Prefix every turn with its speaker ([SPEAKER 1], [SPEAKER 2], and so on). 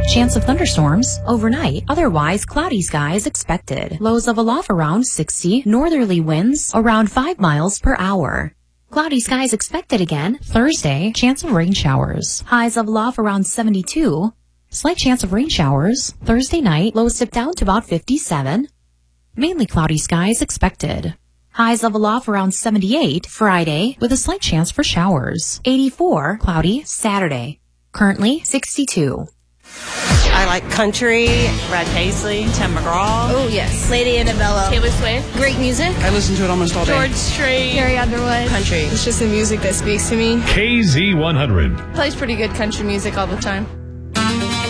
[SPEAKER 1] Chance of thunderstorms overnight. Otherwise, cloudy skies expected. Lows of aloft around 60. Northerly winds around 5 miles per hour. Cloudy skies expected again. Thursday, chance of rain showers. Highs of aloft around 72. Slight chance of rain showers. Thursday night, lows dip down to about 57. Mainly cloudy skies expected. Highs of aloft around 78 Friday with a slight chance for showers. 84 cloudy Saturday. Currently 62.
[SPEAKER 2] I like country.
[SPEAKER 3] Brad Paisley, Tim McGraw.
[SPEAKER 4] Oh, yes.
[SPEAKER 2] Lady Annabella.
[SPEAKER 3] Taylor Swift.
[SPEAKER 4] Great music.
[SPEAKER 5] I listen to it almost all day.
[SPEAKER 3] George Strait.
[SPEAKER 4] Carrie Underwood.
[SPEAKER 2] Country.
[SPEAKER 4] It's just the music that speaks to me.
[SPEAKER 6] KZ100.
[SPEAKER 4] Plays pretty good country music all the time.